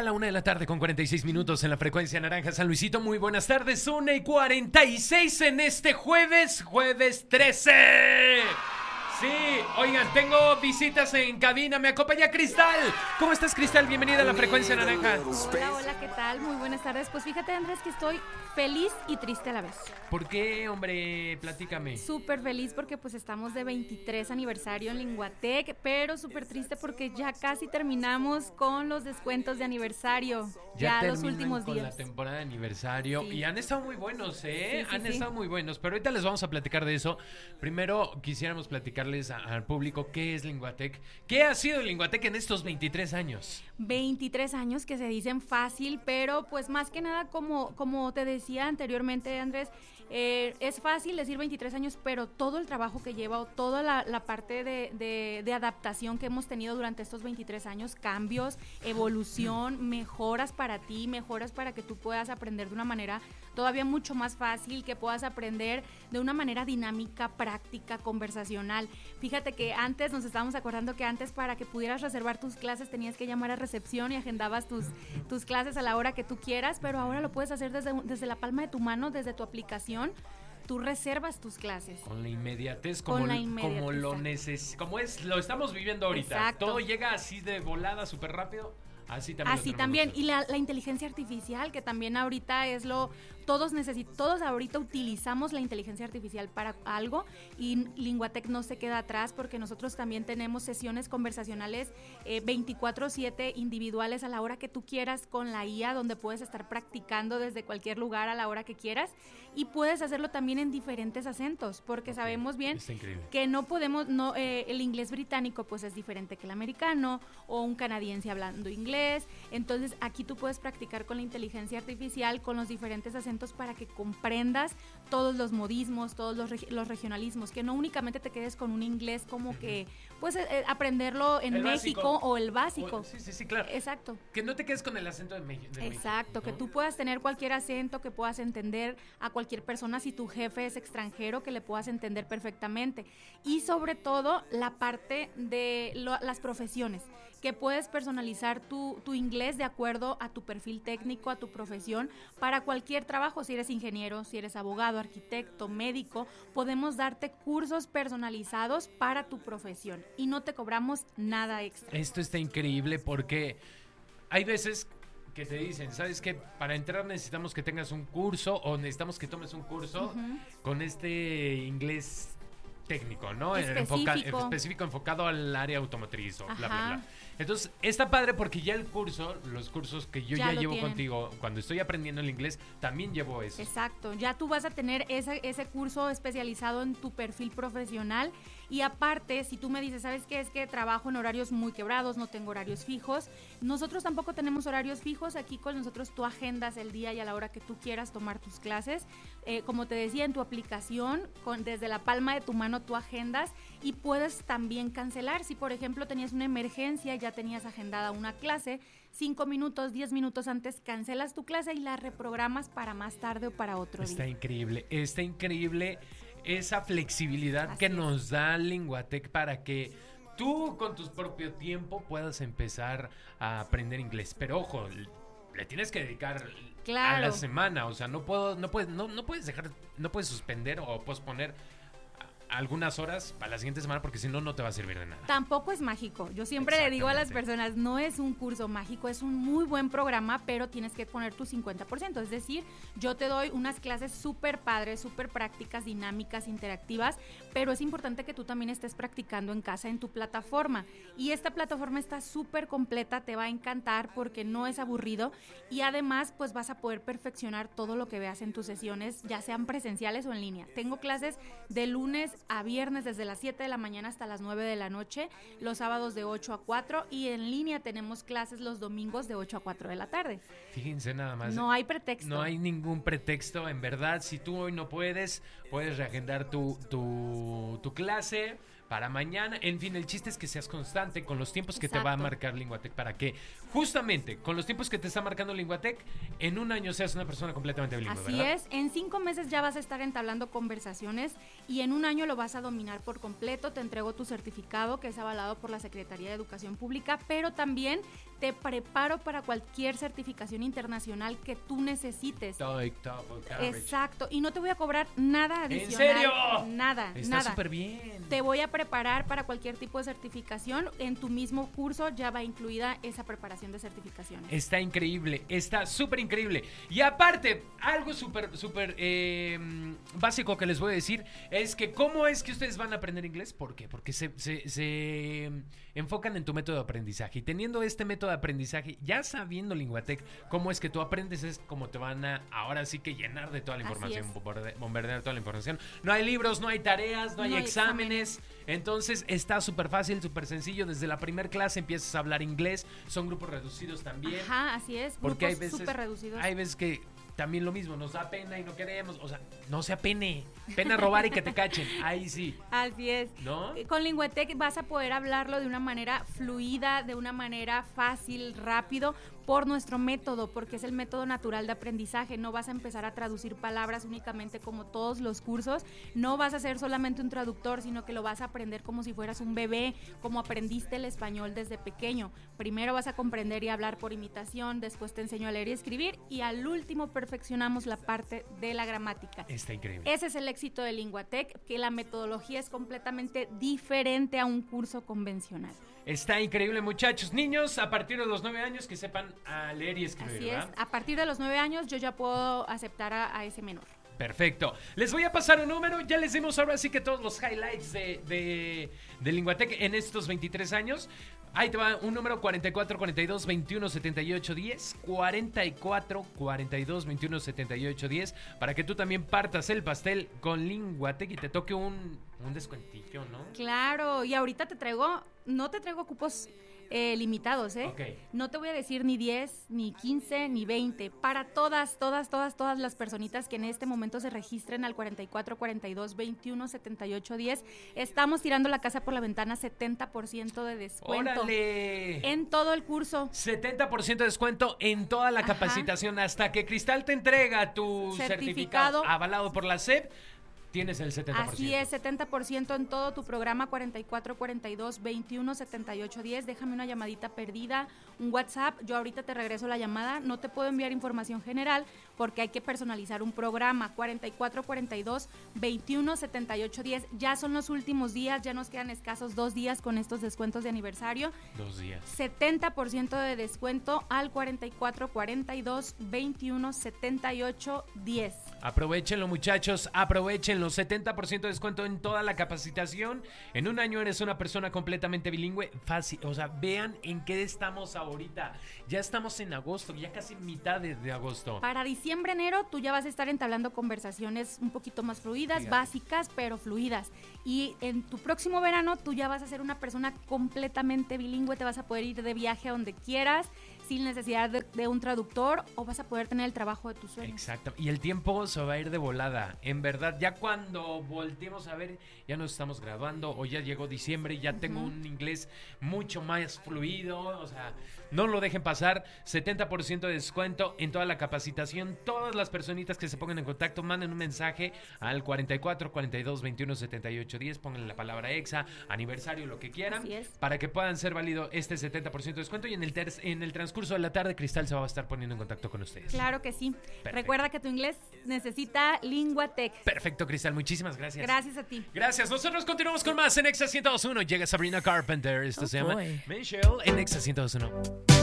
la 1:46 p.m. en la frecuencia naranja San Luisito. Muy buenas tardes, 1:46 en este jueves 13. Sí, oigan, tengo visitas en cabina, me acompaña Cristal. ¿Cómo estás, Cristal? Bienvenida a la frecuencia naranja. Hola, ¿qué tal? Muy buenas tardes. Pues fíjate, Andrés, que estoy feliz y triste a la vez. ¿Por qué, hombre? Platícame. Súper feliz porque pues estamos de 23 aniversario en Linguatec, pero súper triste porque ya casi terminamos con los descuentos de aniversario. Ya los últimos con días. La temporada de aniversario. Sí. Y han estado muy buenos, ¿eh? Sí, han estado muy buenos, pero ahorita les vamos a platicar de eso. Primero quisiéramos platicarles al público qué es Linguatec. ¿Qué ha sido Linguatec en estos 23 años? 23 años que se dicen fácil, pero pues más que nada, como te decía anteriormente, Andrés, es fácil decir 23 años, pero todo el trabajo que lleva o toda la parte de adaptación que hemos tenido durante estos 23 años, cambios, evolución, mejoras para ti, mejoras para que tú puedas aprender de una manera todavía mucho más fácil, que puedas aprender de una manera dinámica, práctica, conversacional. Fíjate que antes, nos estábamos acordando que antes para que pudieras reservar tus clases tenías que llamar a recepción y agendabas tus clases a la hora que tú quieras, pero ahora lo puedes hacer desde la palma de tu mano, desde tu aplicación. Tú reservas tus clases. Con la inmediatez, como lo estamos viviendo ahorita. Exacto. Todo llega así de volada, súper rápido. Así también. Y la inteligencia artificial, que también ahorita es todos ahorita utilizamos la inteligencia artificial para algo, y Linguatec no se queda atrás porque nosotros también tenemos sesiones conversacionales 24/7 individuales a la hora que tú quieras con la IA, donde puedes estar practicando desde cualquier lugar a la hora que quieras, y puedes hacerlo también en diferentes acentos, porque sabemos bien que no podemos, el inglés británico pues es diferente que el americano, o un canadiense hablando inglés. Entonces aquí tú puedes practicar con la inteligencia artificial, con los diferentes acentos, para que comprendas todos los modismos, todos los regionalismos, que no únicamente te quedes con un inglés como que pues aprenderlo en México básico, o el básico. Sí, claro. Exacto. Que no te quedes con el acento de México. Exacto, ¿no? Que tú puedas tener cualquier acento, que puedas entender a cualquier persona, si tu jefe es extranjero, que le puedas entender perfectamente. Y sobre todo la parte de las profesiones, que puedes personalizar tu inglés de acuerdo a tu perfil técnico, a tu profesión, para cualquier trabajo. Si eres ingeniero, si eres abogado, arquitecto, médico, podemos darte cursos personalizados para tu profesión y no te cobramos nada extra. Esto está increíble porque hay veces que te dicen, ¿sabes qué? Para entrar necesitamos que tengas un curso, o necesitamos que tomes un curso con este inglés técnico, ¿no? Específico, enfocado al área automotriz o bla, bla, bla. Entonces, está padre porque ya los cursos que yo ya llevo contigo, cuando estoy aprendiendo el inglés, también llevo eso. Exacto, ya tú vas a tener ese curso especializado en tu perfil profesional. Y aparte, si tú me dices, ¿sabes qué? Es que trabajo en horarios muy quebrados, no tengo horarios fijos. Nosotros tampoco tenemos horarios fijos. Aquí con nosotros tú agendas el día y a la hora que tú quieras tomar tus clases. Como te decía, en tu aplicación, desde la palma de tu mano tú agendas, y puedes también cancelar. Si por ejemplo tenías una emergencia, ya tenías agendada una clase, 5 minutos, 10 minutos antes cancelas tu clase y la reprogramas para más tarde o para otro día. Está increíble esa flexibilidad que nos da Linguatec para que tú con tu propio tiempo puedas empezar a aprender inglés. Pero ojo, le tienes que dedicar a la semana, o sea, no puedes suspender o posponer algunas horas para la siguiente semana, porque si no, no te va a servir de nada. Tampoco es mágico. Yo siempre le digo a las personas, no es un curso mágico, es un muy buen programa, pero tienes que poner tu 50%. Es decir, yo te doy unas clases súper padres, súper prácticas, dinámicas, interactivas, pero es importante que tú también estés practicando en casa, en tu plataforma. Y esta plataforma está súper completa, te va a encantar porque no es aburrido, y además pues vas a poder perfeccionar todo lo que veas en tus sesiones, ya sean presenciales o en línea. Tengo clases de lunes a viernes desde las 7 de la mañana hasta las 9 de la noche, los sábados de 8 a 4, y en línea tenemos clases los domingos de 8 a 4 de la tarde. Fíjense nada más. No hay pretexto. No hay ningún pretexto, en verdad. Si tú hoy no puedes reagendar tu clase para mañana. En fin, el chiste es que seas constante con los tiempos que te va a marcar Linguatec, para que justamente con los tiempos que te está marcando Linguatec, en un año seas una persona completamente bilingüe, Así ¿verdad? es, en 5 meses ya vas a estar entablando conversaciones y en un año lo vas a dominar por completo. Te entrego tu certificado, que es avalado por la Secretaría de Educación Pública, pero también te preparo para cualquier certificación internacional que tú necesites. TOEIC, TOEFL, Cambridge. Exacto, y no te voy a cobrar nada adicional. ¿En serio? Nada, Está nada. súper bien. Te voy a preparar para cualquier tipo de certificación. En tu mismo curso ya va incluida esa preparación de certificaciones. Está increíble, está súper increíble. Y aparte, algo súper básico que les voy a decir es que ¿cómo es que ustedes van a aprender inglés? ¿Por qué? Porque se enfocan en tu método de aprendizaje. Y teniendo este método de aprendizaje, ya sabiendo Linguatec, cómo es que tú aprendes, es como te van a ahora sí que llenar de toda la información, bombardear toda la información. No hay libros, no hay tareas, no hay exámenes. Entonces está súper fácil, súper sencillo. Desde la primera clase empiezas a hablar inglés. Son grupos reducidos también. Ajá, así es. Porque hay grupos súper reducidos. Hay veces que también lo mismo, nos da pena y no queremos, o sea, no se apene, pena robar y que te cachen, ahí sí. Así es. ¿No? Con Linguatec vas a poder hablarlo de una manera fluida, de una manera fácil, rápido, por nuestro método, porque es el método natural de aprendizaje. No vas a empezar a traducir palabras únicamente como todos los cursos, no vas a ser solamente un traductor, sino que lo vas a aprender como si fueras un bebé, como aprendiste el español desde pequeño. Primero vas a comprender y hablar por imitación, después te enseño a leer y escribir, y al último perfeccionamos la parte de la gramática. Está increíble. Ese es el éxito de Linguatec, que la metodología es completamente diferente a un curso convencional. Está increíble, muchachos. Niños, a partir de los 9 años que sepan a leer y escribir, Así ¿verdad? es, a partir de los 9 años yo ya puedo aceptar a ese menor. Perfecto. Les voy a pasar un número. Ya les dimos ahora sí que todos los highlights de Linguatec en estos 23 años. Ahí te va un número: 44 42 21 78 10. 44 42 21 78 10. Para que tú también partas el pastel con Linguatec y te toque un descuentillo, ¿no? Claro, y ahorita no te traigo cupos limitados, ¿eh? Okay. No te voy a decir ni 10, ni 15, ni 20. Para todas las personitas que en este momento se registren al 44 42 21 78 10, estamos tirando la casa por la ventana, 70% de descuento. ¡Órale! En todo el curso. 70% de descuento en toda la capacitación. Hasta que Cristal te entrega tu certificado avalado por la SEP. Tienes el 70%. Así es, 70% en todo tu programa. 44 42 21 78 10. Déjame una llamadita perdida, un WhatsApp. Yo ahorita te regreso la llamada. No te puedo enviar información general porque hay que personalizar un programa. 44 42 21 78 10. Ya son los últimos días, ya nos quedan escasos 2 días con estos descuentos de aniversario. 2 días. 70% de descuento al 44 42 21 78 10. Aprovechenlo, muchachos, aprovechenlo. 70% de descuento en toda la capacitación. En un año eres una persona completamente bilingüe. Fácil, o sea, vean en qué estamos ahorita. Ya estamos en agosto, ya casi mitad de agosto. Para diciembre, enero, tú ya vas a estar entablando conversaciones un poquito más fluidas, básicas, pero fluidas. Y en tu próximo verano, tú ya vas a ser una persona completamente bilingüe. Te vas a poder ir de viaje a donde quieras, sin necesidad de un traductor, o vas a poder tener el trabajo de tus sueños. Exacto, y el tiempo se va a ir de volada, en verdad. Ya cuando volteemos a ver, ya nos estamos graduando, o ya llegó diciembre y ya tengo un inglés mucho más fluido. O sea, no lo dejen pasar. 70% de descuento en toda la capacitación. Todas las personitas que se pongan en contacto, manden un mensaje al 44 42 21 78 10, pongan la palabra EXA, aniversario, lo que quieran, para que puedan ser válido este 70% de descuento. Y en el transcurso de la tarde, Cristal se va a estar poniendo en contacto con ustedes. Claro que sí. Perfecto. Recuerda que tu inglés necesita Linguatec. Perfecto, Cristal, muchísimas gracias. Gracias a ti. Gracias, nosotros continuamos con más en Exa 102.1. Llega Sabrina Carpenter, esto se llama Michelle en Exa 102.1.